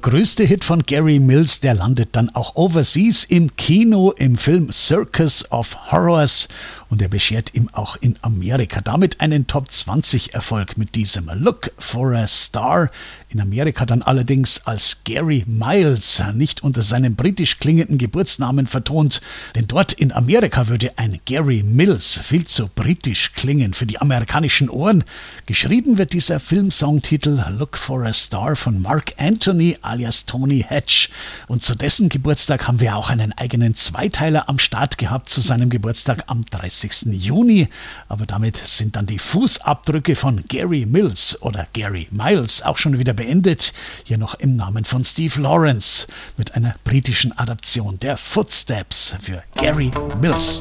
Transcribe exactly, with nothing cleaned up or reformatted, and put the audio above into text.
größte Hit von Gary Mills, der landet dann auch overseas im Kino im Film Circus of Horrors und er beschert ihm auch in Amerika damit einen Top zwanzig Erfolg mit diesem Look for a Star. In Amerika dann allerdings als Gary Miles, nicht unter seinem britisch klingenden Geburtsnamen vertont, denn dort in Amerika würde ein Gary Mills viel zu britisch klingen für die amerikanischen Ohren. Geschrieben wird dieser Filmsongtitel Look for a Star von Mark Anthony alias Tony Hatch und zu dessen Geburtstag haben wir auch einen eigenen Zweiteiler am Start gehabt zu seinem Geburtstag am dreißigsten Juni, aber damit sind dann die Fußabdrücke von Gary Mills oder Gary Miles auch schon wieder beendet. Hier noch im Namen von Steve Lawrence mit einer britischen Adaption der Footsteps für Gary Mills.